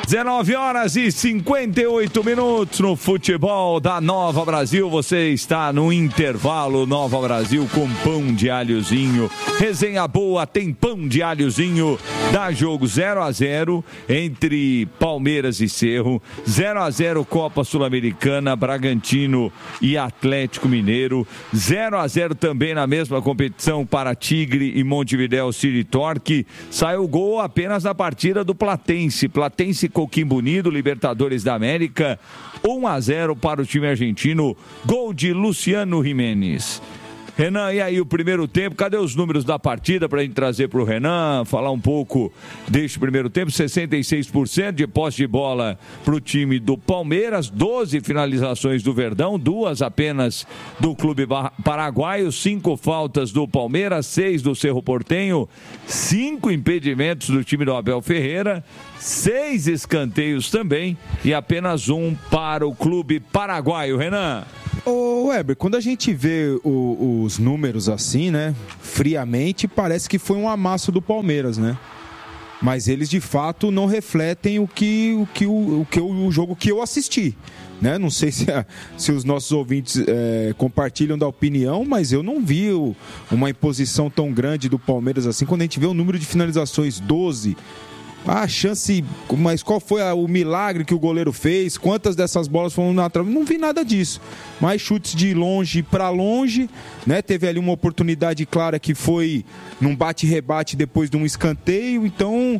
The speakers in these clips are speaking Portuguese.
19h58 no futebol da Nova Brasil. Você está no intervalo Nova Brasil com pão de alhozinho. Resenha boa, tem pão de alhozinho. Dá jogo 0-0 entre Palmeiras e Cerro. 0-0 Copa Sul-Americana, Bragantino e Atlético Mineiro. 0-0 também na mesma competição para Tigre e Montevidéu City Torque. Saiu o gol apenas na partida do Platense. Platense Coquimbo Unido, Libertadores da América, 1-0 para o time argentino, gol de Luciano Jimenez. Renan, e aí o primeiro tempo, cadê os números da partida para a gente trazer para o Renan, falar um pouco deste primeiro tempo? 66% de posse de bola para o time do Palmeiras, 12 finalizações do Verdão, 2 apenas do Clube Paraguaio, 5 faltas do Palmeiras, 6 do Cerro Porteño, 5 impedimentos do time do Abel Ferreira, 6 escanteios também e apenas 1 para o Clube Paraguaio. Renan. Ô Weber, quando a gente vê os números assim, né, friamente, parece que foi um amasso do Palmeiras, né? Mas eles de fato não refletem o jogo que eu assisti, né? Não sei se os nossos ouvintes compartilham da opinião, mas eu não vi uma imposição tão grande do Palmeiras assim. Quando a gente vê o número de finalizações, 12, a chance, mas qual foi o milagre que o goleiro fez? Quantas dessas bolas foram na trave? Não vi nada disso. Mais chutes de longe para longe, né? Teve ali uma oportunidade clara que foi num bate-rebate depois de um escanteio, então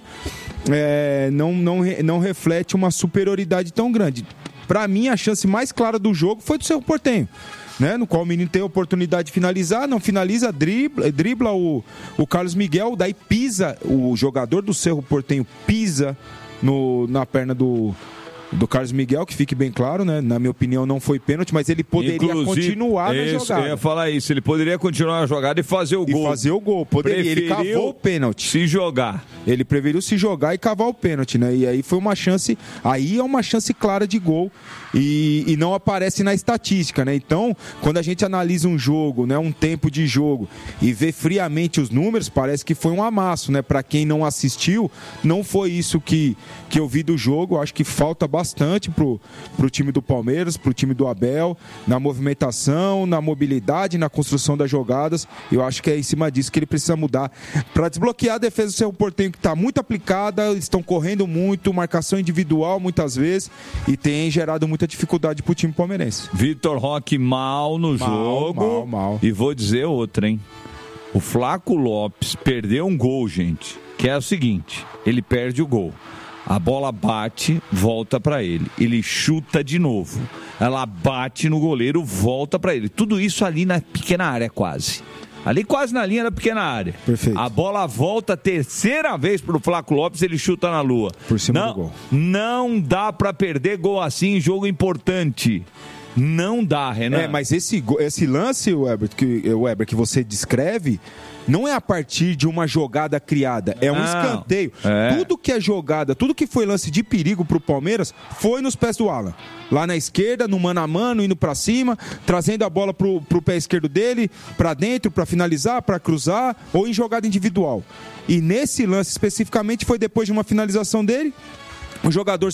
não reflete uma superioridade tão grande. Para mim, a chance mais clara do jogo foi do Cerro Porteño, né, no qual o menino tem a oportunidade de finalizar, não finaliza, dribla o Carlos Miguel, daí pisa, o jogador do Cerro Porteño pisa na perna do Carlos Miguel, que fique bem claro, né? Na minha opinião não foi pênalti, mas ele poderia continuar na jogada. Eu ia falar isso, ele poderia continuar na jogada e fazer o gol. Poderia, ele cavou o pênalti. Se jogar. Ele preferiu se jogar e cavar o pênalti, né? E aí foi uma chance, aí é uma chance clara de gol e não aparece na estatística, né? Então, quando a gente analisa um jogo, né, um tempo de jogo e vê friamente os números, parece que foi um amasso, né? Para quem não assistiu, não foi isso que eu vi do jogo. Acho que falta bastante pro time do Palmeiras, pro time do Abel, na movimentação, na mobilidade, na construção das jogadas. Eu acho que é em cima disso que ele precisa mudar para desbloquear a defesa do Cerro Porteño, que está muito aplicada, estão correndo muito, marcação individual muitas vezes, e tem gerado muita dificuldade pro time palmeirense. Vitor Roque mal no jogo. Mal. E vou dizer outra, hein? O Flaco Lopes perdeu um gol, gente, que é o seguinte, ele perde o gol. A bola bate, volta para ele. Ele chuta de novo. Ela bate no goleiro, volta para ele. Tudo isso ali na pequena área quase. Ali quase na linha da pequena área. Perfeito. A bola volta a terceira vez pro Flaco Lopes, ele chuta na lua. Por cima do gol. Não dá para perder gol assim em jogo importante. Não dá, Renan. Mas esse lance, Weber, que você descreve, não é a partir de uma jogada criada, é um escanteio. Tudo que é jogada, tudo que foi lance de perigo pro Palmeiras, foi nos pés do Alan. Lá na esquerda, no mano a mano, indo pra cima, trazendo a bola pro pé esquerdo dele, pra dentro, pra finalizar, pra cruzar, ou em jogada individual. E nesse lance especificamente foi depois de uma finalização dele. O jogador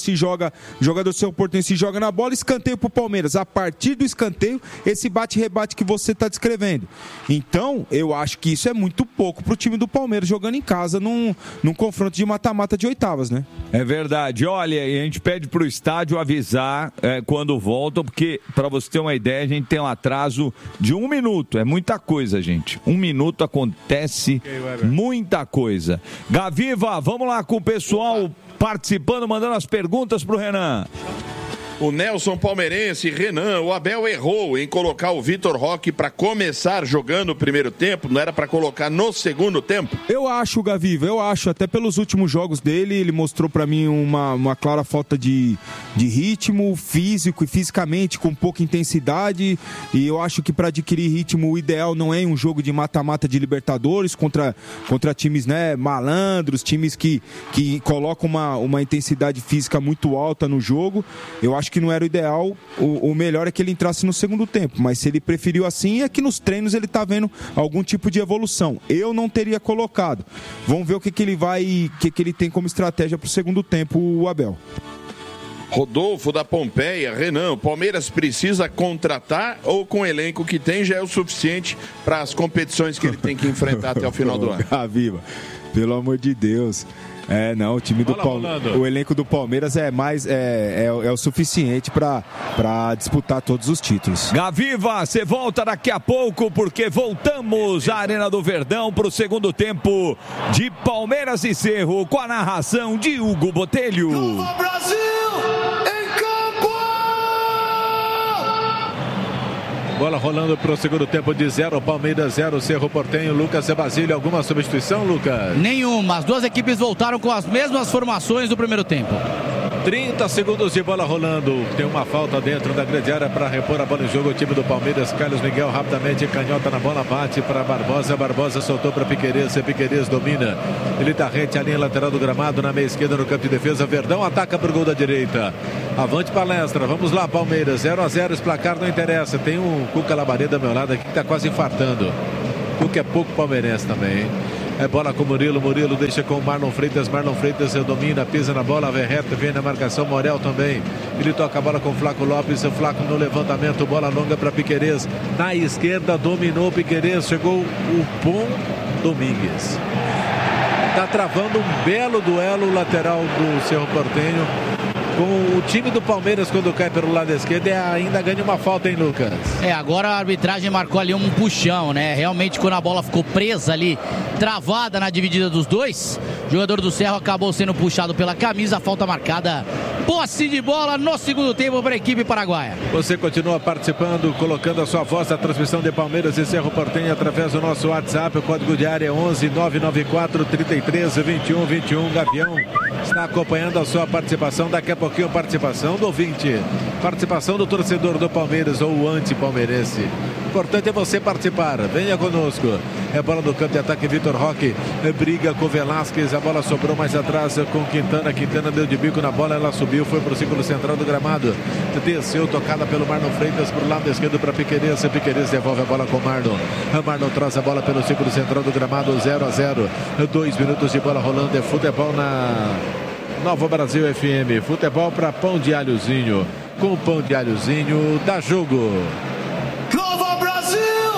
do Cerro Porteño se joga na bola, escanteio pro Palmeiras. A partir do escanteio, esse bate-rebate que você está descrevendo. Então, eu acho que isso é muito pouco pro time do Palmeiras jogando em casa num confronto de mata-mata de oitavas, né? É verdade. Olha, a gente pede pro estádio avisar quando voltam, porque, para você ter uma ideia, a gente tem um atraso de 1 minuto. É muita coisa, gente. 1 minuto acontece muita coisa. Gaviva, vamos lá com o pessoal participando, mandando as perguntas pro Renan. O Nelson Palmeirense, Renan, o Abel errou em colocar o Vitor Roque para começar jogando o primeiro tempo, não era para colocar no segundo tempo? Eu acho, Gaviva, até pelos últimos jogos dele, ele mostrou para mim uma clara falta de ritmo físico e fisicamente, com pouca intensidade, e eu acho que para adquirir ritmo, o ideal não é um jogo de mata-mata de Libertadores contra times, né, malandros, times que colocam uma intensidade física muito alta no jogo. Eu acho que não era o ideal, o melhor é que ele entrasse no segundo tempo, mas se ele preferiu assim, é que nos treinos ele está vendo algum tipo de evolução. Eu não teria colocado. Vamos ver o que ele tem como estratégia para o segundo tempo, o Abel. Rodolfo da Pompeia, Renan, o Palmeiras precisa contratar ou com o elenco que tem já é o suficiente para as competições que ele tem que enfrentar até o final do ano? Viva, pelo amor de Deus. Não, o time do Palmeiras, o elenco do Palmeiras é o suficiente para disputar todos os títulos. Gaviva, você volta daqui a pouco porque voltamos à Arena do Verdão para o segundo tempo de Palmeiras e Cerro com a narração de Hugo Botelho. Viva Brasil! Bola rolando para o segundo tempo de 0, Palmeiras 0, Cerro Porteño. Lucas e Basílio, alguma substituição, Lucas? Nenhuma, as duas equipes voltaram com as mesmas formações do primeiro tempo. 30 segundos de bola rolando. Tem uma falta dentro da grande área para repor a bola em jogo. O time do Palmeiras, Carlos Miguel rapidamente canhota na bola, bate para Barbosa. Barbosa soltou para Piquerez. Piquerez domina. Ele está rente à linha lateral do gramado, na meia esquerda no campo de defesa. Verdão ataca para o gol da direita. Avante Palestra. Vamos lá, Palmeiras. 0-0. Esse placar não interessa. Tem um Cuca Labareda do meu lado aqui que está quase infartando. Cuca é pouco palmeirense também, hein? É bola com o Murilo, Murilo deixa com o Marlon Freitas domina, pisa na bola, vem reto, vem na marcação, Morel também, ele toca a bola com o Flaco Lopes, o Flaco no levantamento, bola longa para Piquerez, na esquerda dominou Piquerez, chegou o Pom Domingues, tá travando um belo duelo lateral do Cerro Porteño com o time do Palmeiras quando cai pelo lado esquerdo e ainda ganha uma falta, hein, Lucas? Agora a arbitragem marcou ali um puxão, né? Realmente quando a bola ficou presa ali, travada na dividida dos dois, o jogador do Cerro acabou sendo puxado pela camisa, falta marcada, posse de bola no segundo tempo para a equipe paraguaia. Você continua participando, colocando a sua voz na transmissão de Palmeiras e Cerro Porteño através do nosso WhatsApp, o código de área é 11 994 33 21 21. Gavião está acompanhando a sua participação, daqui a pouquinho participação do ouvinte, participação do torcedor do Palmeiras ou o anti-palmeirense. Importante é você participar, venha conosco. É bola do campo de ataque, Vitor Roque briga com Velasquez, a bola sobrou mais atrás com Quintana, Quintana deu de bico na bola, ela subiu, foi para o círculo central do gramado, desceu, tocada pelo Marlon Freitas para o lado esquerdo para Piquerez, Piquerez devolve a bola com o Marlon, Marlon traz a bola pelo círculo central do gramado, 0-0, 2 minutos de bola rolando, é futebol na Nova Brasil FM, futebol para Pão de Alhozinho, com Pão de Alhozinho dá jogo. Nova Brasil!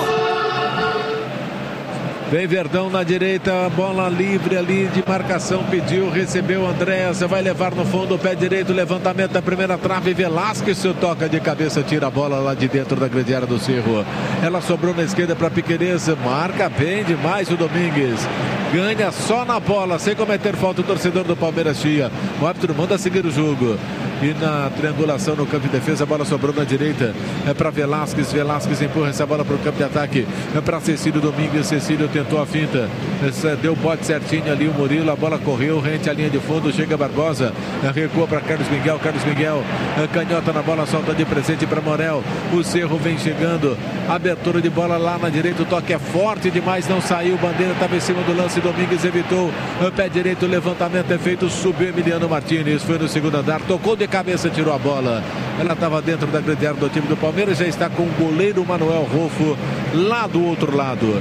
Vem Verdão na direita, bola livre ali de marcação, pediu, recebeu Andréas, vai levar no fundo, pé direito, levantamento da primeira trave, Velasquez toca de cabeça, tira a bola lá de dentro da grande área do Cerro. Ela sobrou na esquerda para Piquerez, marca bem demais o Domingues. Ganha só na bola, sem cometer falta o torcedor do Palmeiras Chia. O árbitro manda seguir o jogo. E na triangulação no campo de defesa, a bola sobrou na direita. É para Velasquez. Velasquez empurra essa bola para o campo de ataque. É para Cecílio Domingues. Cecílio tentou a finta. Deu o bote certinho ali o Murilo. A bola correu, rente à linha de fundo. Chega Barbosa. Recua para Carlos Miguel. Carlos Miguel canhota na bola, solta de presente para Morel. O Cerro vem chegando. Abertura de bola lá na direita. O toque é forte demais. Não saiu. Bandeira estava em cima do lance. Domingues evitou. O pé direito. O levantamento é feito. Subiu Emiliano Martínez. Foi no segundo andar. Tocou de cabeça, tirou a bola. Ela estava dentro da grande área do time do Palmeiras. Já está com o goleiro Manuel Rolfo lá do outro lado.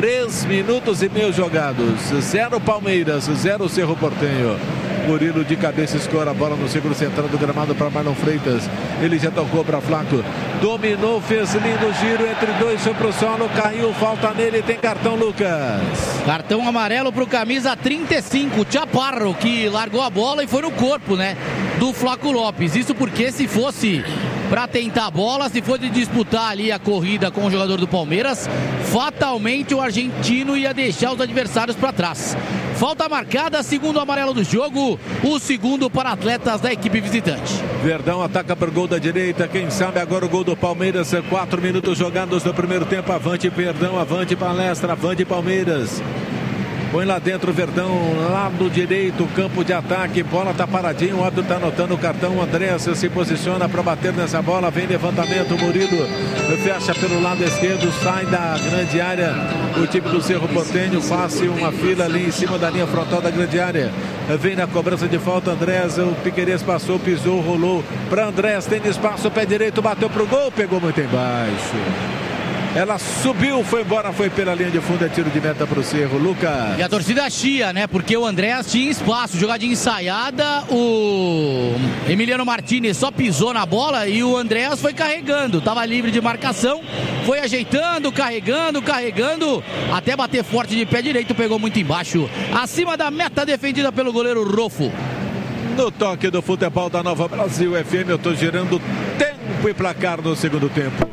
3 minutos e meio jogados. 0 Palmeiras, 0 Cerro Porteño. Murilo de cabeça escora a bola no círculo central do gramado para Marlon Freitas. Ele já tocou para Flaco. Dominou, fez lindo giro entre dois, foi pro solo, caiu, falta nele, tem cartão, Lucas. Cartão amarelo pro camisa 35, Chaparro, que largou a bola e foi no corpo, né, do Flaco Lopes. Isso porque se fosse para tentar a bola, se fosse disputar ali a corrida com o jogador do Palmeiras, fatalmente o argentino ia deixar os adversários para trás. Falta marcada, segundo amarelo do jogo, o segundo para atletas da equipe visitante. Verdão ataca para o gol da direita, quem sabe agora o gol do Palmeiras, 4 minutos jogados no primeiro tempo, avante Verdão, avante Palestra, avante Palmeiras. Põe lá dentro o Verdão, lado direito, campo de ataque, bola tá paradinho, o árbitro tá anotando o cartão, o Andrés se posiciona para bater nessa bola, vem levantamento, o Murilo fecha pelo lado esquerdo, sai da grande área, o time do Cerro Porteño faz uma fila ali em cima da linha frontal da grande área, vem na cobrança de falta, Andrés, o Piquerez passou, pisou, rolou para Andrés, tem espaço, pé direito, bateu pro gol, pegou muito embaixo. Ela subiu, foi embora, foi pela linha de fundo, é tiro de meta pro Cerro. Lucas. E a torcida chia, né? Porque o Andréas tinha espaço, jogadinha ensaiada, o Emiliano Martinez só pisou na bola e o Andréas foi carregando, tava livre de marcação, foi ajeitando, carregando, até bater forte de pé direito, pegou muito embaixo, acima da meta defendida pelo goleiro Rofo. No toque do futebol da Nova Brasil FM, eu tô girando tempo e placar no segundo tempo.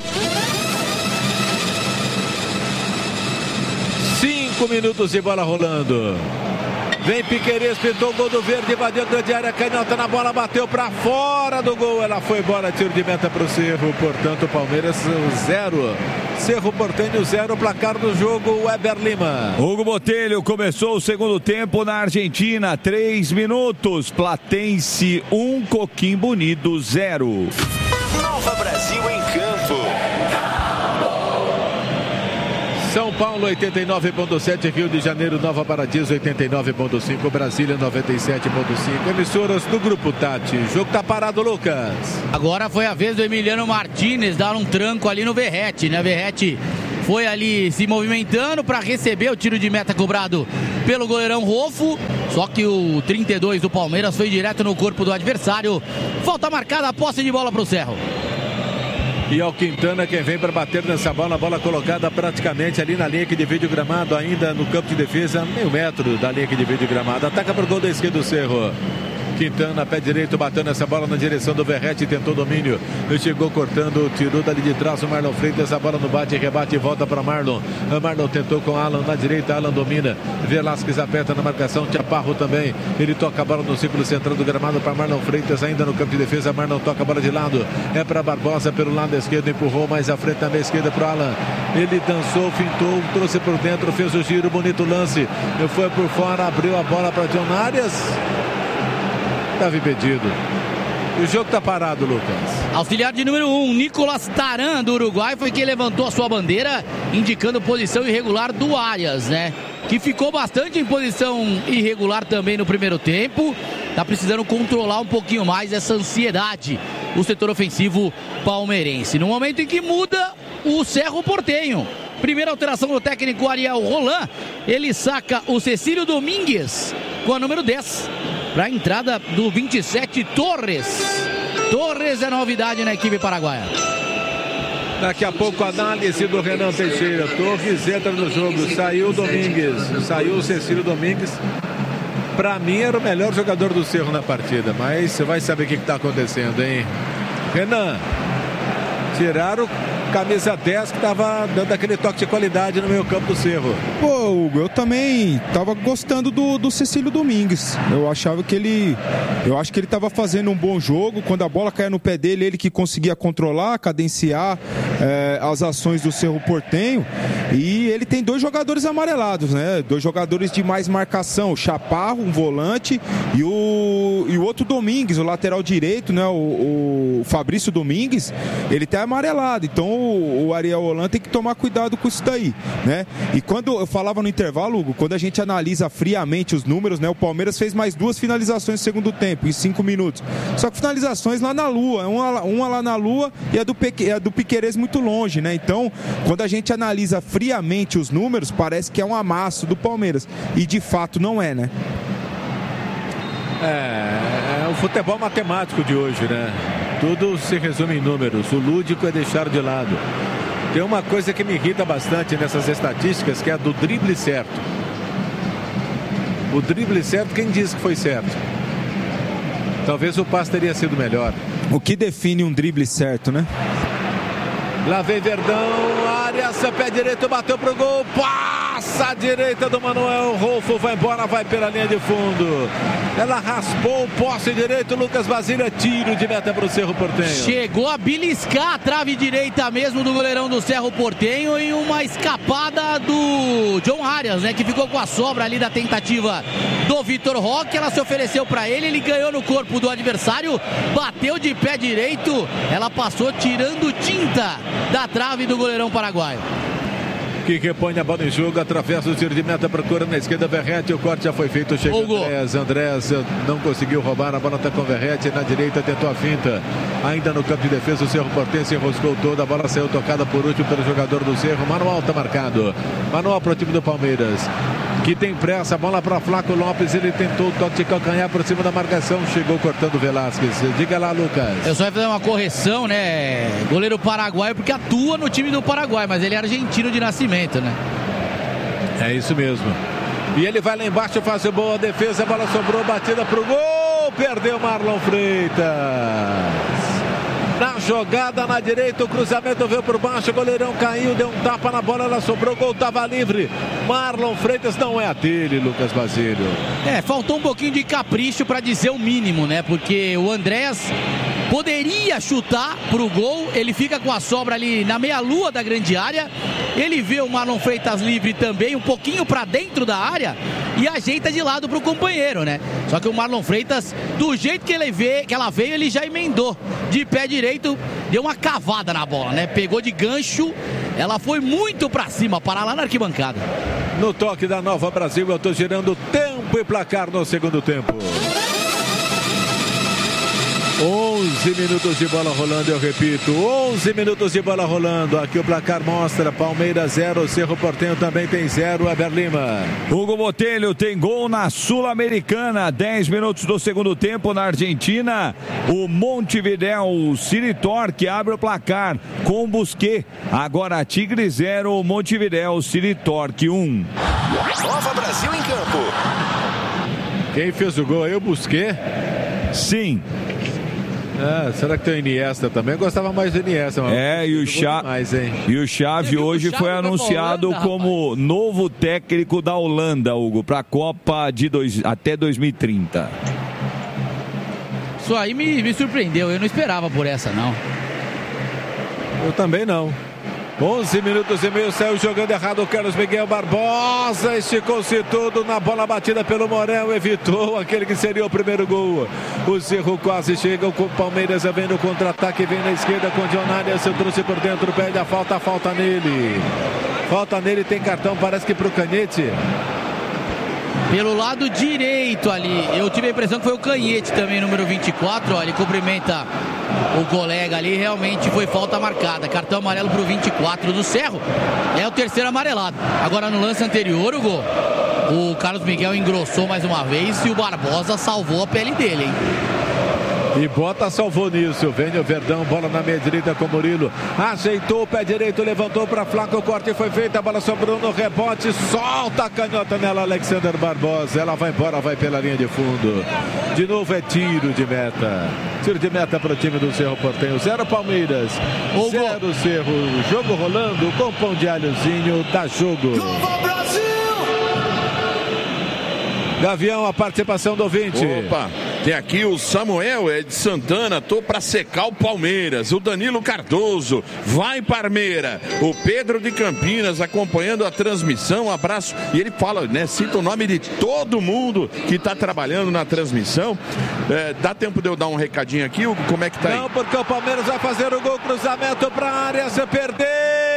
5 minutos e bola rolando. Vem Piquerez, pintou o gol do Verde, invadiu a grande área, canhota na bola, bateu pra fora do gol. Ela foi embora, tiro de meta pro Cerro. Portanto, Palmeiras 0. Cerro Porteño 0, placar do jogo, Weber Lima. Hugo Botelho começou o segundo tempo na Argentina, 3 minutos. Platense 1, Coquimbo Unido 0. Nova Brasil em campo. São Paulo 89.7, Rio de Janeiro, Nova Paradiso 89.5, Brasília 97.5, emissoras do Grupo Tati. Jogo tá parado, Lucas. Agora foi a vez do Emiliano Martinez dar um tranco ali no Verratti, né? Verratti foi ali se movimentando para receber o tiro de meta cobrado pelo goleirão Rofo, só que o 32 do Palmeiras foi direto no corpo do adversário. Falta marcada, a posse de bola pro Cerro. E ao Quintana quem vem para bater nessa bola, a bola colocada praticamente ali na linha que divide o gramado, ainda no campo de defesa, meio metro da linha que divide o gramado. Ataca para o gol da esquerda do Cerro. Quintana, pé direito, batendo essa bola na direção do Verratti, tentou domínio, chegou cortando, tirou dali de trás o Marlon Freitas, a bola no bate, rebate e volta para Marlon. Marlon tentou com Alan na direita, Alan domina, Velasquez aperta na marcação, Chaparro também, ele toca a bola no círculo central do gramado para Marlon Freitas, ainda no campo de defesa, Marlon toca a bola de lado, é para Barbosa pelo lado esquerdo, empurrou mais à frente também esquerda para Alan, ele dançou, fintou, trouxe por dentro, fez o giro, bonito lance, foi por fora, abriu a bola para John Arias. Estava impedido. E o jogo está parado, Lucas. Auxiliar de número 1, Nicolas Taran, do Uruguai, foi quem levantou a sua bandeira, indicando posição irregular do Arias, né? Que ficou bastante em posição irregular também no primeiro tempo. Tá precisando controlar um pouquinho mais essa ansiedade, o setor ofensivo palmeirense. No momento em que muda o Cerro Porteño. Primeira alteração do técnico Ariel Roland. Ele saca o Cecílio Domingues com a número 10. Para a entrada do 27, Torres. Torres é novidade na equipe paraguaia. Daqui a pouco a análise do Renan Teixeira. Torres entra no jogo. Saiu o Domingues. Saiu o Cecílio Domingues. Para mim era o melhor jogador do Cerro na partida. Mas você vai saber o que está acontecendo, hein? Renan. Tiraram camisa 10 que estava dando aquele toque de qualidade no meio campo do Cerro. Pô, Hugo, eu também estava gostando do Cecílio Domingues. Eu acho que ele estava fazendo um bom jogo. Quando a bola caía no pé dele, ele que conseguia controlar, cadenciar as ações do Cerro Porteño. E ele tem 2 jogadores amarelados, né? 2 jogadores de mais marcação, o Chaparro, um volante, e o outro Domingues, o lateral direito, né? O Fabrício Domingues, ele tá amarelado. Então o Ariel Roland tem que tomar cuidado com isso daí, né? E quando eu falava no intervalo, Hugo, quando a gente analisa friamente os números, né? O Palmeiras fez mais 2 finalizações no segundo tempo, em 5 minutos. Só que finalizações lá na Lua, uma lá na Lua e a do Piquerez muito longe, né? Então, quando a gente analisa friamente os números, parece que é um amasso do Palmeiras. E de fato não é, né? É o futebol matemático de hoje, né? Tudo se resume em números. O lúdico é deixar de lado. Tem uma coisa que me irrita bastante nessas estatísticas, que é a do drible certo. O drible certo, quem disse que foi certo? Talvez o passe teria sido melhor. O que define um drible certo, né? Lá vem Verdão, Arias, pé direito, bateu pro gol, passa a direita do Manuel Rolfo, vai embora, vai pela linha de fundo. Ela raspou o poste direito, Lucas Basília, tiro de meta pro Cerro Porteño. Chegou a beliscar a trave direita mesmo do goleirão do Cerro Porteño e uma escapada do John Arias, né, que ficou com a sobra ali da tentativa do Vitor Roque. Ela se ofereceu para ele ganhou no corpo do adversário, bateu de pé direito, ela passou tirando tinta da trave do goleirão paraguaio. que repõe a bola em jogo, atravessa o tiro de meta, procura na esquerda, Verratti, o corte já foi feito, chega Andrés não conseguiu roubar, a bola está com o Verratti, na direita tentou a finta, ainda no campo de defesa o Cerro Porteño se enroscou toda, a bola saiu tocada por último pelo jogador do Cerro, manual está marcado, manual para o time do Palmeiras, que tem pressa, a bola para Flaco Lopes, ele tentou o toque de calcanhar por cima da marcação, chegou cortando o Velasquez, diga lá, Lucas. Eu só ia fazer uma correção, né, goleiro paraguaio, porque atua no time do Paraguai, mas ele é argentino de nascimento, né? É isso mesmo. E ele vai lá embaixo, faz boa defesa, a bola sobrou, batida pro gol, perdeu Marlon Freitas. Na jogada na direita, o cruzamento veio por baixo, o goleirão caiu, deu um tapa na bola, ela sobrou, o gol estava livre. Marlon Freitas não é a dele, Lucas Basílio. Faltou um pouquinho de capricho para dizer o mínimo, né? Porque o Andrés poderia chutar pro gol, ele fica com a sobra ali na meia-lua da grande área, ele vê o Marlon Freitas livre também, um pouquinho para dentro da área e ajeita de lado pro companheiro, né? Só que o Marlon Freitas, do jeito que ela veio, ele já emendou de pé direito, deu uma cavada na bola, né? Pegou de gancho, ela foi muito para cima, parar lá na arquibancada. No toque da Nova Brasil, eu tô girando tempo e placar no segundo tempo. 11 minutos de bola rolando, eu repito, 11 minutos de bola rolando, aqui o placar mostra, Palmeiras 0, Cerro Porteño também tem 0, Eber Lima. Hugo Botelho tem gol na Sul-Americana, 10 minutos do segundo tempo na Argentina, o Montevideo City Torque abre o placar com o Busquets, agora Tigre 0, Montevideo City Torque 1. Nova Brasil em campo. Quem fez o gol aí, o Busquets? Sim. Será que tem o Iniesta também? Eu gostava mais do Iniesta. E o Xavi hoje foi anunciado como novo técnico da Holanda, Hugo, para a Copa até 2030. Isso aí me surpreendeu, eu não esperava por essa, não. Eu também não. 11 minutos e meio, saiu jogando errado o Carlos Miguel Barbosa, esticou-se todo na bola batida pelo Morel, evitou aquele que seria o primeiro gol. O Cerro quase chega, o Palmeiras vem no contra-ataque, vem na esquerda com o John Arias, trouxe por dentro, pede a falta nele. Falta nele, tem cartão, parece que pro Canhete. Pelo lado direito ali, eu tive a impressão que foi o Canhete também, número 24, ó, ele cumprimenta o colega ali, realmente foi falta marcada, cartão amarelo pro 24 do Cerro, é o terceiro amarelado. Agora no lance anterior, Hugo, o Carlos Miguel engrossou mais uma vez e o Barbosa salvou a pele dele, hein? E Bota salvou nisso, vem o Verdão, bola na meia direita com o Murilo, ajeitou o pé direito, levantou para Flaco, o corte foi feito, a bola sobrou no rebote, solta a canhota nela, Alexander Barbosa, ela vai embora, vai pela linha de fundo, de novo é tiro de meta para o time do Cerro Porteño, 0 Palmeiras, 0 Cerro, jogo rolando com pão de alhozinho, dá jogo. Gavião, a participação do ouvinte. Opa, tem aqui o Samuel de Santana, tô pra secar o Palmeiras. O Danilo Cardoso, vai Parmeira. O Pedro de Campinas acompanhando a transmissão, um abraço. E ele fala, né, cita o nome de todo mundo que tá trabalhando na transmissão. Dá tempo de eu dar um recadinho aqui, Hugo, como é que tá aí? Não, porque o Palmeiras vai fazer o gol, cruzamento pra área, se perdeu.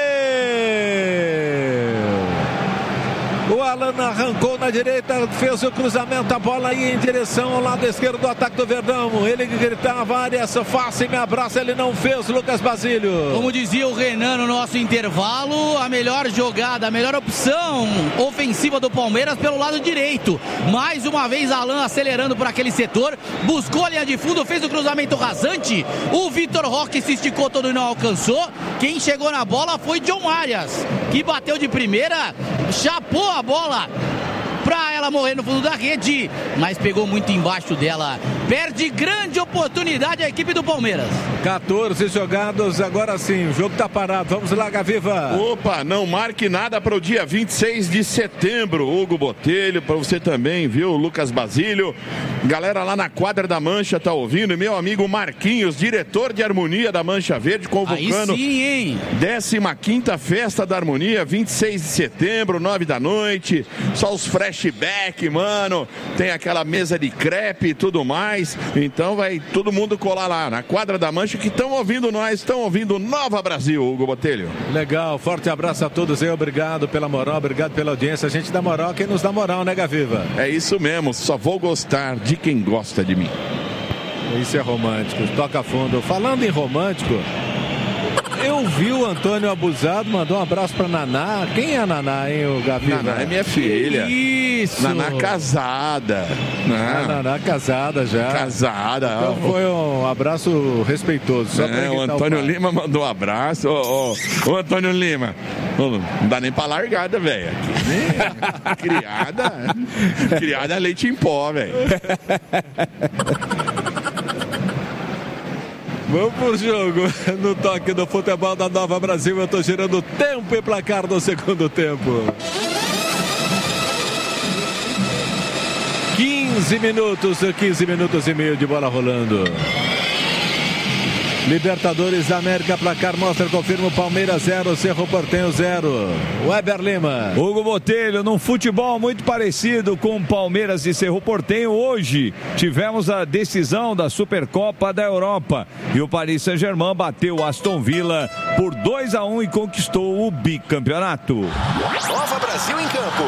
O Alan arrancou na direita, fez o cruzamento, a bola ia em direção ao lado esquerdo do ataque do Verdão. Ele gritava, Arias, faça e me abraça, ele não fez, Lucas Basílio. Como dizia o Renan no nosso intervalo, a melhor jogada, a melhor opção ofensiva do Palmeiras pelo lado direito. Mais uma vez Alan acelerando por aquele setor, buscou a linha de fundo, fez o cruzamento rasante. O Vitor Roque se esticou todo e não alcançou. Quem chegou na bola foi John Arias, que bateu de primeira, chapou a bola pra ela morrer no fundo da rede, mas pegou muito embaixo dela. Perde grande oportunidade a equipe do Palmeiras. 14 jogados, agora sim, o jogo tá parado. Vamos lá, Gaviva. Opa, não marque nada para o dia 26 de setembro, Hugo Botelho, para você também, viu, Lucas Basílio. Galera lá na quadra da Mancha tá ouvindo, e meu amigo Marquinhos, diretor de harmonia da Mancha Verde, convocando. Aí sim, hein? 15ª festa da harmonia, 26 de setembro, 9 da noite. Só os flashback, mano. Tem aquela mesa de crepe e tudo mais. mais. Então vai todo mundo colar lá na Quadra da Mancha, que estão ouvindo nós, estão ouvindo Nova Brasil, Hugo Botelho. Legal, forte abraço a todos aí, obrigado pela moral, obrigado pela audiência. A gente dá moral, quem nos dá moral, né, Gaviva? É isso mesmo, só vou gostar de quem gosta de mim. Isso é romântico, toca fundo. Falando em romântico, eu vi o Antônio Abusado, mandou um abraço pra Naná. Quem é a Naná, hein, o Gaviva? Naná é minha filha. Isso! Naná casada. Naná casada já. Casada. Então foi um abraço respeitoso. Só o Antônio Lima mandou um abraço. Ô, Antônio Lima, não dá nem pra largada, velho. Criada leite em pó, velho. Vamos pro jogo, no toque do futebol da Nova Brasil. Eu tô girando tempo e placar do segundo tempo. 15 minutos e meio de bola rolando. Libertadores da América, placar mostra, confirma: Palmeiras 0, Cerro Porteño 0. Weber Lima. Hugo Botelho, num futebol muito parecido com Palmeiras e Cerro Porteño, hoje tivemos a decisão da Supercopa da Europa e o Paris Saint-Germain bateu o Aston Villa por 2-1 e conquistou o bicampeonato. Nova Brasil em campo.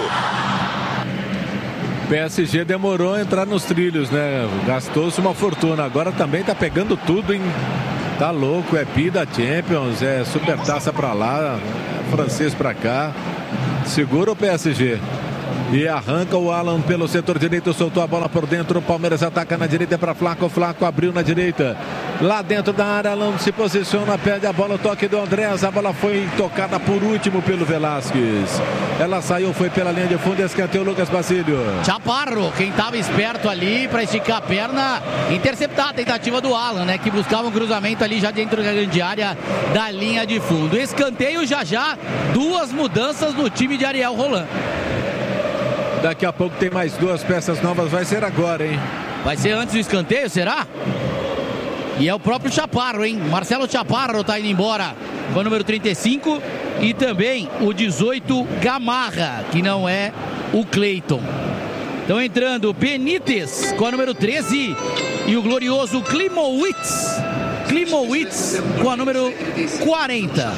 PSG demorou a entrar nos trilhos, né? Gastou-se uma fortuna. Agora também tá pegando tudo em... Tá louco, é Pida Champions, é Supertaça pra lá, é francês pra cá. Segura o PSG. E arranca o Alan pelo setor direito, soltou a bola por dentro. O Palmeiras ataca na direita para Flaco. Flaco abriu na direita. Lá dentro da área, Alan se posiciona, perde a bola, o toque do Andrés. A bola foi tocada por último pelo Velasquez. Ela saiu, foi pela linha de fundo, escanteio Lucas Basílio. Chaparro, quem estava esperto ali para esticar a perna, interceptar a tentativa do Alan, né? Que buscava um cruzamento ali já dentro da grande área da linha de fundo. Escanteio já, duas mudanças no time de Ariel Roland. Daqui a pouco tem mais duas peças novas, vai ser agora, hein? Vai ser antes do escanteio, será? E é o próprio Chaparro, hein? Marcelo Chaparro tá indo embora com o número 35 e também o 18 Gamarra, que não é o Cleiton. Estão entrando Benítez com a número 13 e o glorioso Klimowicz com a número 40.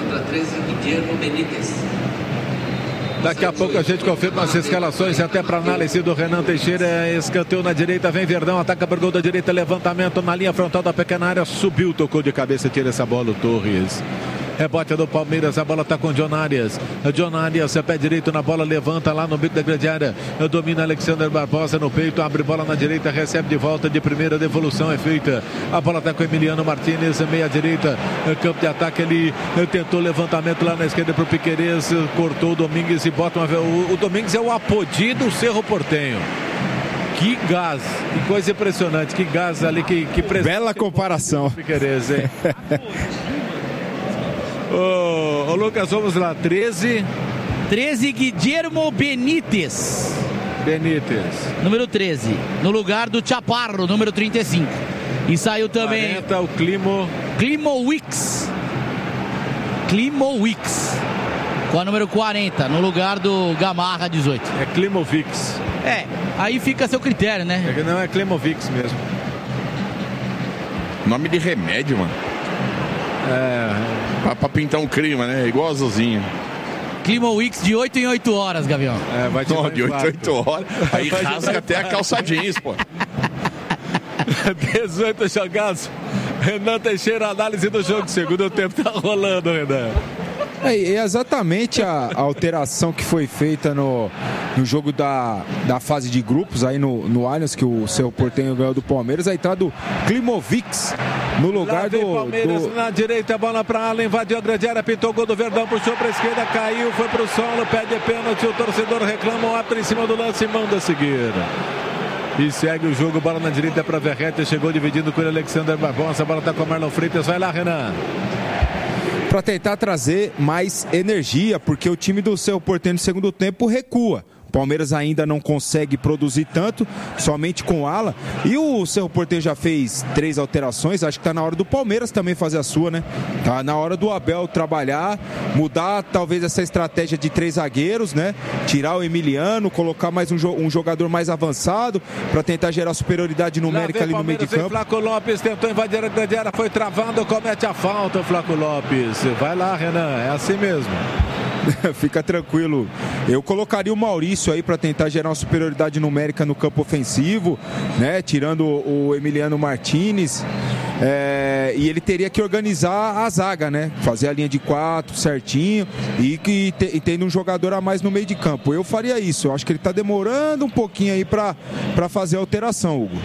Daqui a pouco a gente confirma as escalações até para análise do Renan Teixeira. Escanteio na direita, vem Verdão, ataca por gol da direita, levantamento na linha frontal da pequena área, subiu, tocou de cabeça, tira essa bola o Torres. Rebote do Palmeiras, a bola está com John Arias. John Arias, pé direito na bola, levanta lá no bico da grande área. Domina Alexander Barbosa no peito, abre bola na direita, recebe de volta de primeira, devolução é feita. A bola está com Emiliano Martínez, meia direita, campo de ataque, ele tentou levantamento lá na esquerda para o Piquerez, cortou o Domingues e bota uma... O Domingues é o apodi do Cerro Porteño. Que gás, que coisa impressionante, que gás ali, que bela comparação. Piquerez, hein? Ô Lucas, vamos lá, 13 Guillermo Benítez, número 13, no lugar do Chaparro, número 35. E saiu também 40, o Klimowicz com a número 40, no lugar do Gamarra, 18. É Klimowicz. Aí fica a seu critério, né? Não, é Klimowicz mesmo. Nome de remédio, mano. Pra pintar um clima, né? Igual azulzinho. Klimowicz de 8 em 8 horas, Gavião. Vai de 8 em 8 horas. Aí rasga até a calça jeans, pô. 18 jogados. Renan Teixeira, análise do jogo. Segundo tempo tá rolando, Renan. É exatamente a alteração que foi feita no jogo da fase de grupos, aí no Allianz, que o Cerro Porteño ganhou do Palmeiras, a entrada do Klimowicz no lugar do Palmeiras na direita, a bola para Alan, invadiu a grande área, pintou o gol do Verdão, puxou para a esquerda, caiu, foi para o solo, pede pênalti, o torcedor reclama, o árbitro em cima do lance e manda seguir. E segue o jogo, bola na direita para Verrete, chegou dividindo com o Alexander Barbosa, a bola está com o Marlon Freitas, vai lá, Renan. Para tentar trazer mais energia, porque o time do Cerro Porteño no segundo tempo recua. Palmeiras ainda não consegue produzir tanto, somente com ala. E o Cerro Porteño já fez 3 alterações, acho que tá na hora do Palmeiras também fazer a sua, né? Tá na hora do Abel trabalhar, mudar talvez essa estratégia de 3 zagueiros, né? Tirar o Emiliano, colocar mais um jogador mais avançado para tentar gerar superioridade numérica ali no meio de campo. Flaco Lopes tentou invadir a grande área, foi travando, comete a falta o Flaco Lopes. Vai lá, Renan, é assim mesmo. Fica tranquilo. Eu colocaria o Maurício aí para tentar gerar uma superioridade numérica no campo ofensivo, né? Tirando o Emiliano Martinez. E ele teria que organizar a zaga, né? Fazer a linha de 4 certinho e tendo um jogador a mais no meio de campo. Eu faria isso. Eu acho que ele está demorando um pouquinho aí para fazer a alteração, Hugo.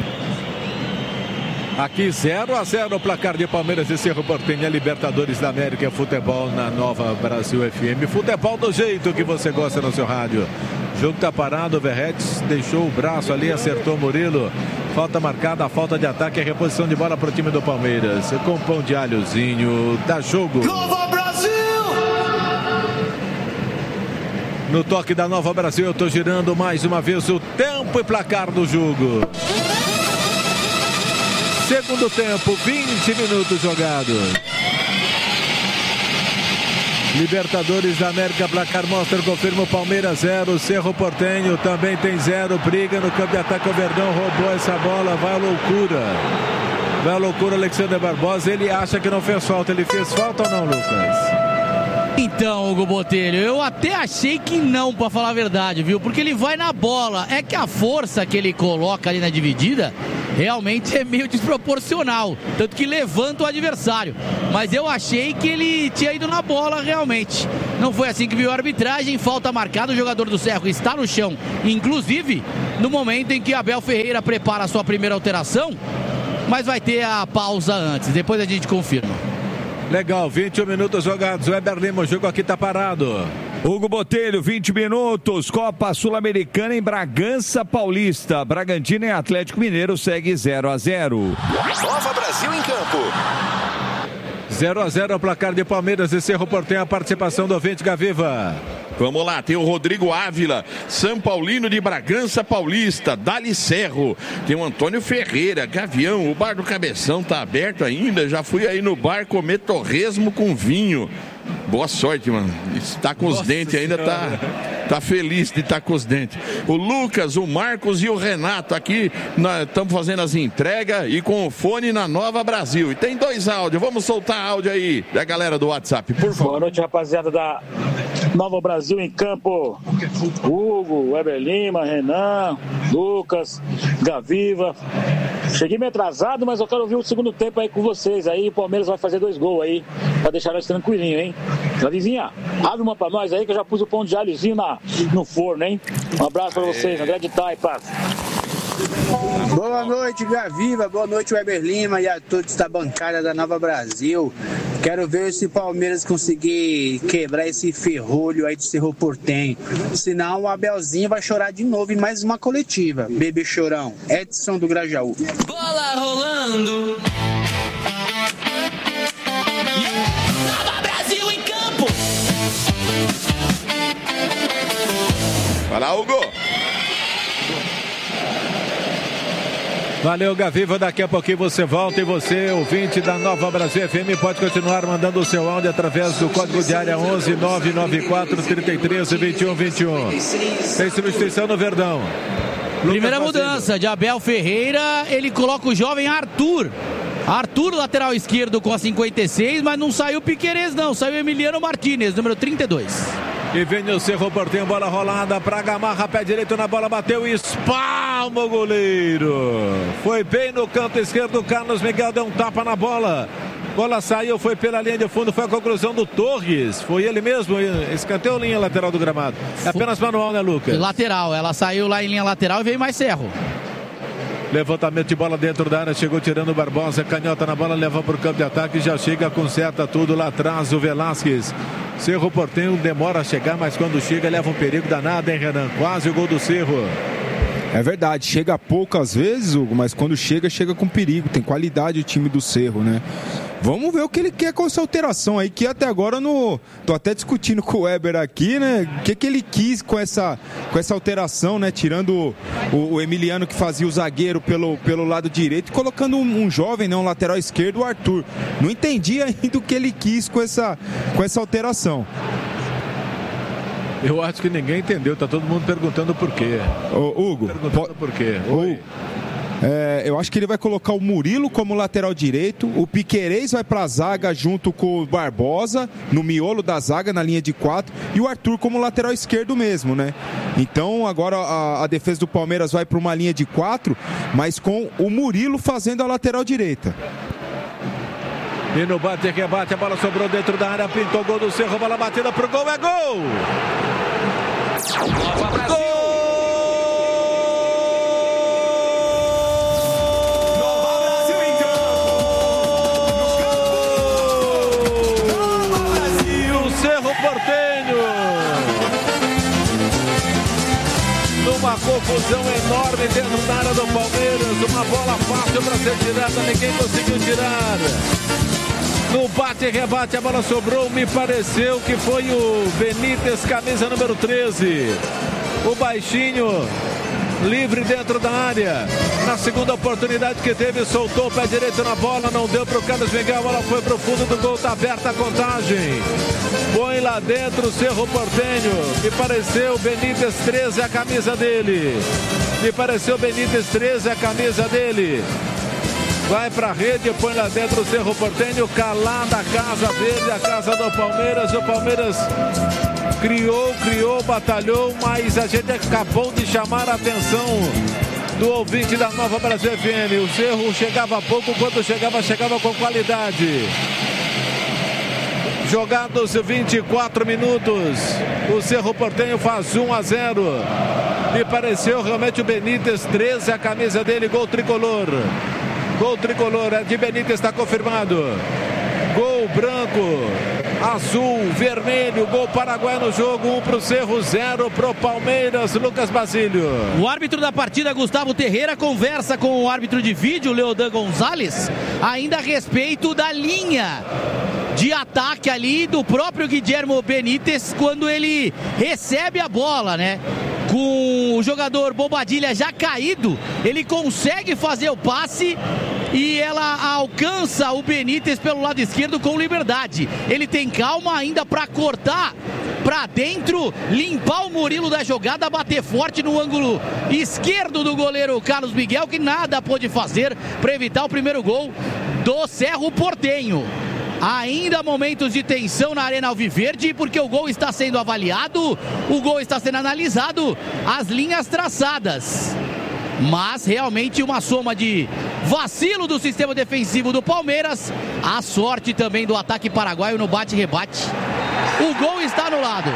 Aqui 0-0 o placar de Palmeiras e Cerro Porteño, Libertadores da América, futebol na Nova Brasil FM. Futebol do jeito que você gosta no seu rádio. O jogo tá parado, o Verretes deixou o braço ali, acertou o Murilo. Falta marcada, a falta de ataque, a reposição de bola para o time do Palmeiras. Com pão de alhozinho, dá jogo. Nova Brasil! No toque da Nova Brasil, eu tô girando mais uma vez o tempo e placar do jogo. Segundo tempo, 20 minutos jogados. Libertadores da América, placar mostra, confirma o Palmeiras 0, Cerro Porteño também tem 0, briga no campo de ataque, o Verdão roubou essa bola, vai à loucura Alexander Barbosa, ele acha que não fez falta, ele fez falta ou não, Lucas? Então, Hugo Botelho, eu até achei que não, pra falar a verdade, viu? Porque ele vai na bola, é que a força que ele coloca ali na dividida realmente é meio desproporcional, tanto que levanta o adversário, mas eu achei que ele tinha ido na bola realmente, não foi assim que viu a arbitragem, falta marcada, o jogador do Cerro está no chão, inclusive no momento em que Abel Ferreira prepara a sua primeira alteração, mas vai ter a pausa antes, depois a gente confirma. Legal, 21 minutos jogados, o Weber Lima, o jogo aqui tá parado. Hugo Botelho, 20 minutos, Copa Sul-Americana em Bragança Paulista. Bragantino e Atlético Mineiro segue 0-0. Nova Brasil em campo. 0-0 o placar de Palmeiras e Cerro Porteño, a participação do ouvinte Gaviva. Vamos lá, tem o Rodrigo Ávila, São Paulino de Bragança Paulista, Dali Cerro. Tem o Antônio Ferreira, Gavião, o bar do Cabeção tá aberto ainda. Já fui aí no bar comer torresmo com vinho. Boa sorte, mano. Está com os dentes ainda, tá feliz de estar com os dentes. O Lucas, o Marcos e o Renato aqui, estamos fazendo as entregas e com o fone na Nova Brasil. E tem 2 áudios, vamos soltar áudio aí da galera do WhatsApp, por favor. Boa noite, rapaziada da Nova Brasil em campo. Hugo, Weber Lima, Renan, Lucas, Gaviva. Cheguei meio atrasado, mas eu quero ouvir o segundo tempo aí com vocês. Aí o Palmeiras vai fazer 2 gols aí, pra deixar nós tranquilinho, hein? Gavizinha, abre uma pra nós aí que eu já pus o pão de alhozinho no forno, hein? Um abraço pra vocês, André de Taipas. Boa noite, Gaviva, boa noite, Weber Lima e a todos da bancada da Nova Brasil. Quero ver se o Palmeiras conseguir quebrar esse ferrolho aí do Cerro Porteño. Senão o Abelzinho vai chorar de novo em mais uma coletiva. Bebê chorão, Edson do Grajaú. Bola rolando. Nova Brasil em campo. Vai lá, Hugo. Valeu, Gaviva, daqui a pouquinho você volta e você, ouvinte da Nova Brasil FM, pode continuar mandando o seu áudio através do código de área 11 994 33 21 21. Tem substituição no Verdão. Primeira mudança de Abel Ferreira, ele coloca o jovem Arthur, lateral esquerdo com a 56, mas não saiu Piquerez não, saiu Emiliano Martinez, número 32. E vem o Cerro Porteño, bola rolada pra Gamarra, pé direito na bola, bateu e espalma o goleiro. Foi bem no canto esquerdo, Carlos Miguel deu um tapa na bola. Bola saiu, foi pela linha de fundo, foi a conclusão do Torres. Foi ele mesmo, escanteou linha lateral do gramado. É apenas manual, né, Lucas? Lateral, ela saiu lá em linha lateral e veio mais Cerro. Levantamento de bola dentro da área, chegou tirando o Barbosa, canhota na bola, leva para o campo de ataque, já chega, conserta tudo lá atrás o Velasquez. Cerro Porteño demora a chegar, mas quando chega leva um perigo danado, hein, Renan? Quase o gol do Cerro. É verdade, chega poucas vezes, Hugo, mas quando chega com perigo. Tem qualidade o time do Cerro, né? Vamos ver o que ele quer com essa alteração aí, que até agora tô até discutindo com o Weber aqui, né? O que ele quis com essa alteração, né? Tirando o Emiliano, que fazia o zagueiro pelo lado direito, e colocando um jovem, né? Um lateral esquerdo, o Arthur. Não entendi ainda o que ele quis com essa alteração. Eu acho que ninguém entendeu, tá todo mundo perguntando por quê. Hugo, perguntando por quê. Oi. Eu acho que ele vai colocar o Murilo como lateral direito, o Piquerez vai pra zaga junto com o Barbosa, no miolo da zaga, na linha de 4, e o Arthur como lateral esquerdo mesmo, né? Então agora a defesa do Palmeiras vai pra uma linha de 4, mas com o Murilo fazendo a lateral direita. E no bate-rebate, a bola sobrou dentro da área, pintou o gol do Cerro, bola batida pro gol, é gol! Gol! Portenho, numa confusão enorme dentro da área do Palmeiras, uma bola fácil para ser tirada, ninguém conseguiu tirar. No bate-rebate a bola sobrou, me pareceu que foi o Benítez, camisa número 13, o baixinho, livre dentro da área. Na segunda oportunidade que teve, soltou o pé direito na bola, não deu para o Carlos Miguel, a bola foi para o fundo do gol, está aberta a contagem. Põe lá dentro o Cerro Portenho. Me pareceu Benítez 13 a camisa dele. Me pareceu Benítez 13 a camisa dele. Vai pra rede, põe lá dentro o Cerro Portenho. Calada a casa verde, a casa do Palmeiras. O Palmeiras criou, batalhou, mas a gente acabou de chamar a atenção do ouvinte da Nova Brasil FM. O Cerro chegava pouco, quando chegava com qualidade. Jogados 24 minutos, o Cerro Portenho faz 1-0. Me pareceu realmente o Benítez 13, a camisa dele, gol tricolor. Gol tricolor, é de Benítez, está confirmado. Gol branco, azul, vermelho, gol paraguaio no jogo, 1 pro Cerro, 0 pro Palmeiras. Lucas Basílio. O árbitro da partida, Gustavo Terreira, conversa com o árbitro de vídeo, Leodan Gonzalez, ainda a respeito da linha de ataque ali do próprio Guilherme Benítez quando ele recebe a bola, né? Com o jogador Bobadilha já caído, ele consegue fazer o passe e ela alcança o Benítez pelo lado esquerdo com liberdade. Ele tem calma ainda para cortar para dentro, limpar o Murilo da jogada, bater forte no ângulo esquerdo do goleiro Carlos Miguel, que nada pôde fazer para evitar o primeiro gol do Cerro Portenho. Ainda momentos de tensão na Arena Alviverde, porque o gol está sendo avaliado, o gol está sendo analisado, as linhas traçadas. Mas realmente uma soma de vacilo do sistema defensivo do Palmeiras, a sorte também do ataque paraguaio no bate-rebate. O gol está anulado.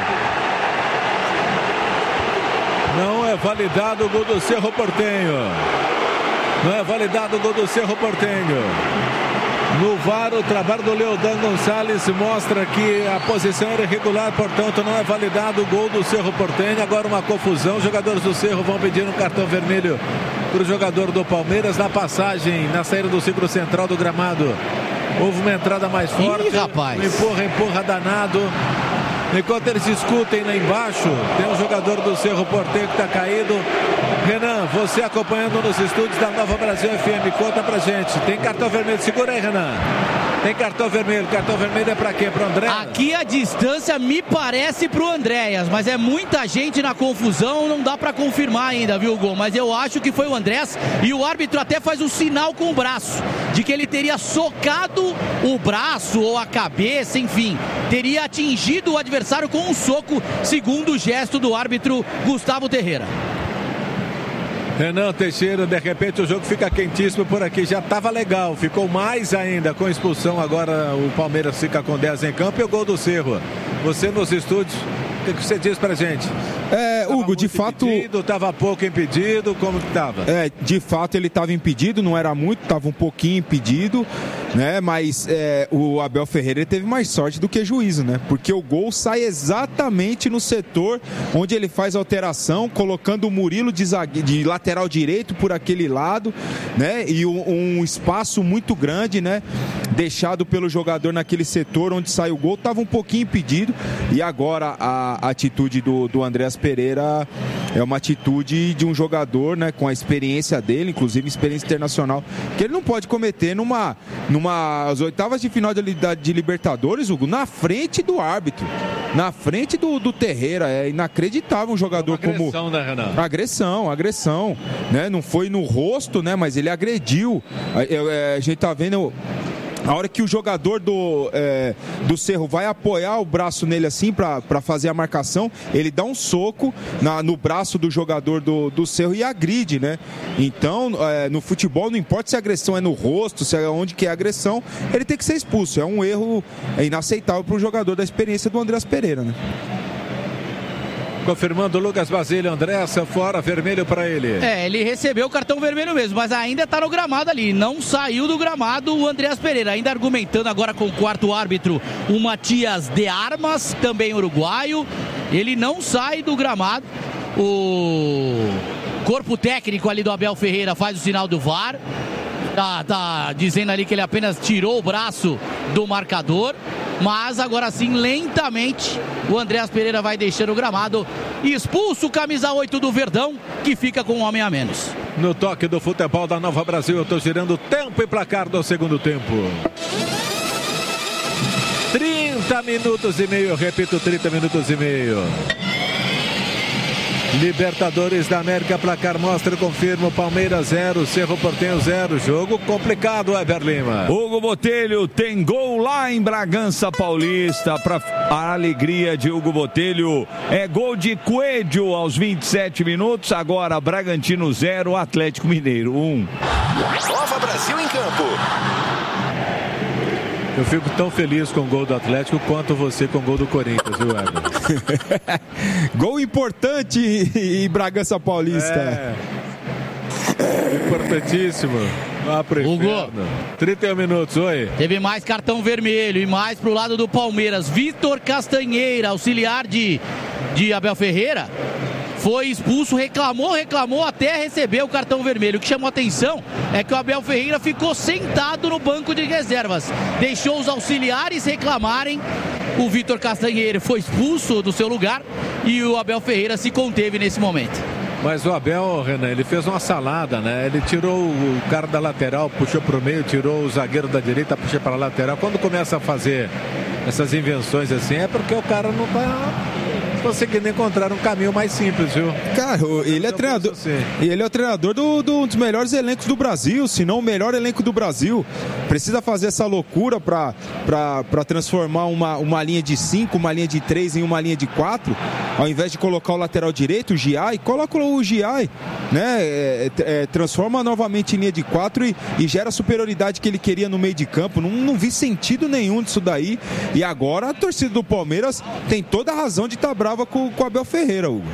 Não é validado o gol do Cerro Portenho. Não é validado o gol do Cerro Portenho. No VAR, o trabalho do Leodan Gonçalves mostra que a posição era irregular, portanto não é validado o gol do Cerro Portenho. Agora uma confusão, os jogadores do Cerro vão pedir um cartão vermelho para o jogador do Palmeiras na passagem, na saída do círculo central do gramado. Houve uma entrada mais forte, empurra danado. Enquanto eles discutem lá embaixo, tem um jogador do Cerro Portenho que está caído. Renan, você acompanhando nos estúdios da Nova Brasil FM, conta pra gente. Tem cartão vermelho, segura aí, Renan. Tem cartão vermelho é pra quê? Pro André? Aqui a distância me parece pro Andréas, mas é muita gente na confusão, não dá pra confirmar ainda, viu, Gol? Mas eu acho que foi o Andrés e o árbitro até faz um sinal com o braço, de que ele teria socado o braço ou a cabeça, enfim, teria atingido o adversário com um soco, segundo o gesto do árbitro Gustavo Terreira. Renan Teixeira, de repente o jogo fica quentíssimo por aqui, já estava legal, ficou mais ainda com expulsão, agora o Palmeiras fica com 10 em campo e o gol do Cerro. Você nos estúdios, o que você diz pra gente? Hugo, de fato... Estava pouco impedido, como que estava? De fato ele estava impedido, não era muito, estava um pouquinho impedido, né? Mas o Abel Ferreira ele teve mais sorte do que juízo, né? Porque o gol sai exatamente no setor onde ele faz a alteração, colocando o Murilo de lateral direito por aquele lado, né? E um espaço muito grande, né? Deixado pelo jogador naquele setor onde sai o gol, estava um pouquinho impedido. E agora a atitude do Andreas Pereira é uma atitude de um jogador, né, com a experiência dele, inclusive experiência internacional, que ele não pode cometer as oitavas de final de Libertadores, Hugo, na frente do árbitro, na frente do Terreira. É inacreditável um jogador como... Agressão, né, Renan? Agressão, né? Não foi no rosto, né, mas ele agrediu. A gente tá vendo... A hora que o jogador do Cerro vai apoiar o braço nele assim para fazer a marcação, ele dá um soco no braço do jogador do Cerro e agride, né? Então, no futebol, não importa se a agressão é no rosto, se é onde que é a agressão, ele tem que ser expulso. É um erro inaceitável para um jogador da experiência do Andreas Pereira, né? Confirmando o Lucas Basílio, Andressa, fora, vermelho para ele. Ele recebeu o cartão vermelho mesmo, mas ainda está no gramado ali. Não saiu do gramado o Andreas Pereira. Ainda argumentando agora com o quarto árbitro, o Matias de Armas, também uruguaio. Ele não sai do gramado. O corpo técnico ali do Abel Ferreira faz o sinal do VAR. Tá dizendo ali que ele apenas tirou o braço do marcador. Mas agora sim, lentamente, o Andreas Pereira vai deixando o gramado e expulso o camisa 8 do Verdão, que fica com um homem a menos. No toque do futebol da Nova Brasil, eu estou girando tempo e placar do segundo tempo. 30 minutos e meio, eu repito, 30 minutos e meio. Libertadores da América, placar mostra e confirma: Palmeiras 0, Cerro Porteño 0. Jogo complicado, Weber Lima. Hugo Botelho tem gol lá em Bragança Paulista. Para a alegria de Hugo Botelho, é gol de Coelho aos 27 minutos. Agora Bragantino 0, Atlético Mineiro 1. Nova Brasil em campo. Eu fico tão feliz com o gol do Atlético quanto você com o gol do Corinthians, viu, Weber? Gol importante em Bragança Paulista. Importantíssimo. Hugo, 31 minutos, oi. Teve mais cartão vermelho e mais pro lado do Palmeiras. Vitor Castanheira, auxiliar de Abel Ferreira, foi expulso, reclamou até receber o cartão vermelho. O que chamou a atenção é que o Abel Ferreira ficou sentado no banco de reservas, deixou os auxiliares reclamarem. O Vitor Castanheira foi expulso do seu lugar e o Abel Ferreira se conteve nesse momento. Mas o Abel, Renan, ele fez uma salada, né? Ele tirou o cara da lateral, puxou pro meio, tirou o zagueiro da direita, puxou para a lateral. Quando começa a fazer essas invenções assim, é porque o cara não tá conseguindo encontrar um caminho mais simples, viu? Cara, ele é treinador. Assim. Ele é o treinador um dos melhores elencos do Brasil, se não o melhor elenco do Brasil. Precisa fazer essa loucura para transformar uma linha de 5, uma linha de 3 em uma linha de 4, ao invés de colocar o lateral direito, o Giai, coloca o Giai, né? Transforma novamente em linha de 4 e gera a superioridade que ele queria no meio de campo. Não vi sentido nenhum disso daí. E agora a torcida do Palmeiras tem toda a razão de estar brava com o Abel Ferreira, Hugo.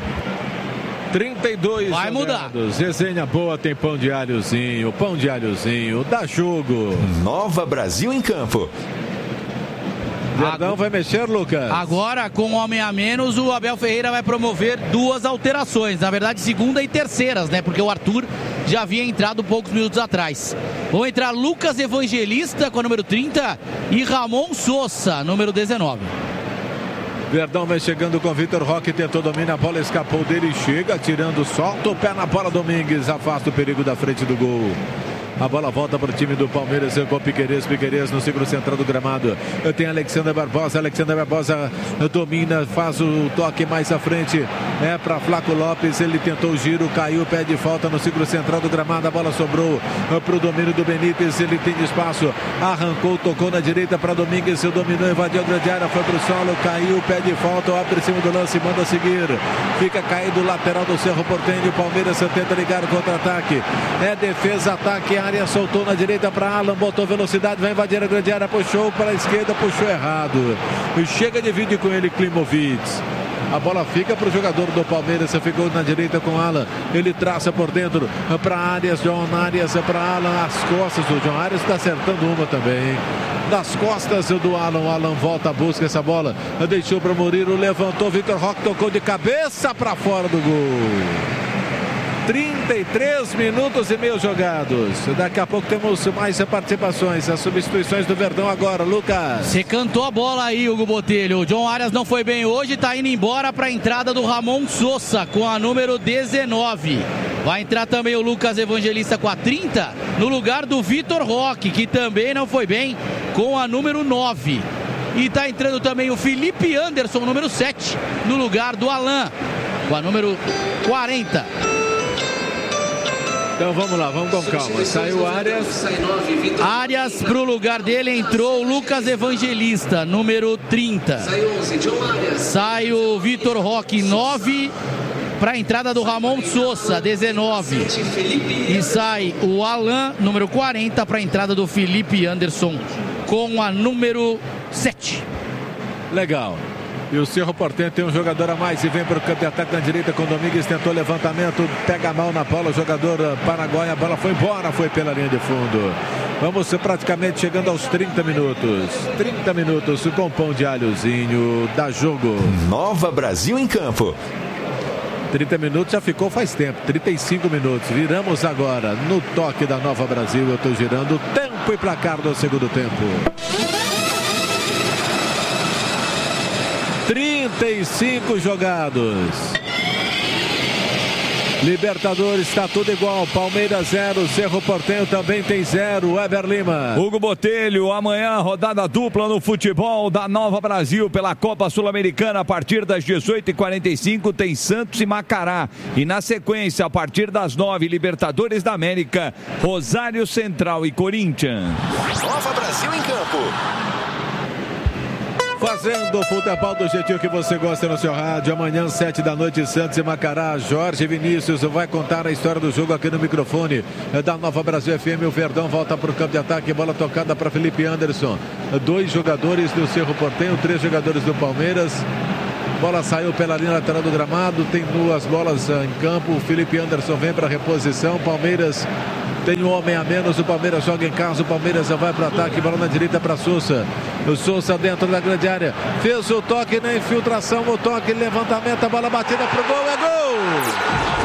32 vai mudar. Resenha boa, tem pão de alhozinho, dá jogo. Nova Brasil em campo. Verdão vai mexer, Lucas. Agora, com homem a menos, o Abel Ferreira vai promover duas alterações. Na verdade, segunda e terceiras, né? Porque o Arthur já havia entrado poucos minutos atrás. Vão entrar Lucas Evangelista com o número 30 e Ramon Sousa, número 19. Verdão vai chegando com Vitor Roque, tentou domina, a bola escapou dele, chega, tirando, solta o pé na bola, Domingues, afasta o perigo da frente do gol. A bola volta para o time do Palmeiras com Piquerez no círculo central do gramado. Tem Alexander Barbosa domina, faz o toque mais à frente. Para Flaco Lopes, ele tentou o giro, caiu, pede falta no círculo central do gramado. A bola sobrou para o domínio do Benítez, ele tem espaço, arrancou, tocou na direita para Domingues, dominou, invadiu a grande área, foi para o solo, caiu, pede falta, abre em cima do lance, manda seguir. Fica caído o lateral do Cerro Porteño. Palmeiras tenta ligar o contra-ataque. Defesa, ataque, área, soltou na direita para Alan, botou velocidade, vai invadir a grande área, puxou para a esquerda, puxou errado. Chega de vídeo com ele, Klimovic. A bola fica para o jogador do Palmeiras. Ficou na direita com Alan. Ele traça por dentro para Arias. John Arias para Alan. As costas do John Arias. Está acertando uma também. Das costas do Alan. Alan volta, busca essa bola. Deixou para Murilo. Levantou. Vitor Roque tocou de cabeça para fora do gol. 33 minutos e meio jogados. Daqui a pouco temos mais participações. As substituições do Verdão agora, Lucas. Você cantou a bola aí, Hugo Botelho. O John Arias não foi bem hoje, tá indo embora para a entrada do Ramon Sosa com a número 19. Vai entrar também o Lucas Evangelista com a 30 no lugar do Vitor Roque, que também não foi bem, com a número 9. E tá entrando também o Felipe Anderson, número 7, no lugar do Alan, com a número 40. Então vamos lá, vamos com calma. Saiu Arias. Arias, pro lugar dele entrou o Lucas Evangelista, número 30. Sai o Vitor Roque, 9, para a entrada do Ramon Sosa, 19. E sai o Alan, número 40, para a entrada do Felipe Anderson, com a número 7. Legal. E o Cerro Porteño tem um jogador a mais e vem para o campo de ataque na direita com o Domingues, tentou levantamento, pega mal na bola, o jogador paraguaio, a bola foi embora, foi pela linha de fundo. Vamos praticamente chegando aos 30 minutos. 30 minutos com pão de alhozinho, dá jogo. Nova Brasil em campo. 30 minutos já ficou faz tempo, 35 minutos. Viramos agora no toque da Nova Brasil, eu estou girando o tempo e placar do segundo tempo. 35 jogados. Libertadores, está tudo igual. Palmeiras 0, Cerro Porteño também tem 0. Weber Lima. Hugo Botelho, amanhã rodada dupla no futebol da Nova Brasil pela Copa Sul-Americana. A partir das 18h45 tem Santos e Macará. E na sequência, a partir das 9, Libertadores da América, Rosário Central e Corinthians. Nova Brasil em campo. Fazendo o futebol do jeitinho que você gosta no seu rádio. Amanhã, 7 da noite, Santos e Macará. Jorge Vinícius vai contar a história do jogo aqui no microfone da Nova Brasil FM. O Verdão volta para o campo de ataque. Bola tocada para Felipe Anderson. 2 jogadores do Cerro Porteño, 3 jogadores do Palmeiras. Bola saiu pela linha lateral do gramado. Tem 2 bolas em campo. O Felipe Anderson vem para a reposição. Palmeiras tem um homem a menos, o Palmeiras joga em casa, o Palmeiras vai para o ataque, bola na direita para Sousa. O Sousa dentro da grande área, fez o toque na infiltração, o toque, levantamento, a bola batida pro gol, é gol!